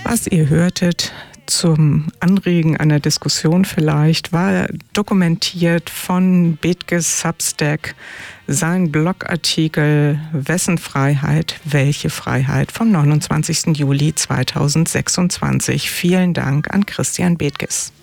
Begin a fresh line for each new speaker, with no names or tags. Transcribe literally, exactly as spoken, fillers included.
Was ihr hörtet, zum Anregen einer Diskussion vielleicht, war dokumentiert von Bethges Substack, sein Blogartikel Wessen Freiheit, welche Freiheit vom neunundzwanzigsten Juli zweitausendsechsundzwanzig. Vielen Dank an Christian Bethges.